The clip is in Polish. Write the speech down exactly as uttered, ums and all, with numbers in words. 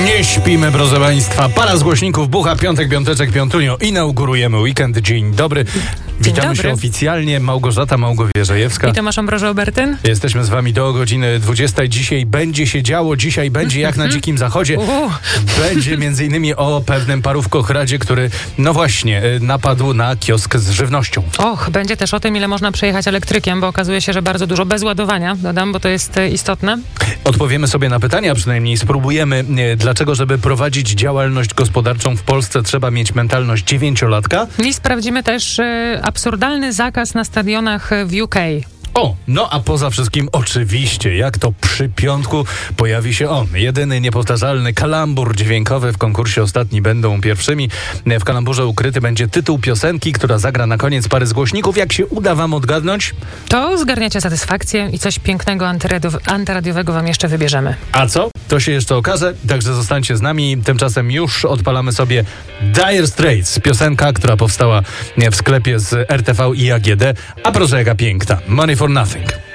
Nie śpimy, proszę państwa. Para z głośników bucha, piątek, piąteczek, piątunio. Inaugurujemy weekend. Dzień dobry. Dzień Witamy dobry. się oficjalnie. Małgorzata Małgowieżejewska. I Tomasz Ambroży-Obertyn. Jesteśmy z wami do godziny dwudziestej. Dzisiaj będzie się działo. Dzisiaj będzie jak na Dzikim Zachodzie. Uhu. Będzie między innymi o pewnym parówkochradzie, który, no właśnie, y, napadł na kiosk z żywnością. Och, będzie też o tym, ile można przejechać elektrykiem, bo okazuje się, że bardzo dużo bez ładowania, dodam, bo to jest e, istotne. Odpowiemy sobie na pytania, przynajmniej spróbujemy, y, dlaczego, żeby prowadzić działalność gospodarczą w Polsce, trzeba mieć mentalność dziewięciolatka. I sprawdzimy też e, absurdalny zakaz na stadionach w U K. O, no a poza wszystkim oczywiście, jak to przy piątku pojawi się on, jedyny niepowtarzalny kalambur dźwiękowy w konkursie Ostatni będą pierwszymi. W kalamburze ukryty będzie tytuł piosenki, która zagra na koniec pary z głośników. Jak się uda wam odgadnąć? To zgarniacie satysfakcję i coś pięknego antyradio- antyradiowego wam jeszcze wybierzemy. A co? To się jeszcze okaże, także zostańcie z nami. Tymczasem już odpalamy sobie Dire Straits, piosenka, która powstała w sklepie z R T V i A G D. A proszę, jaka piękna. Money for Nothing.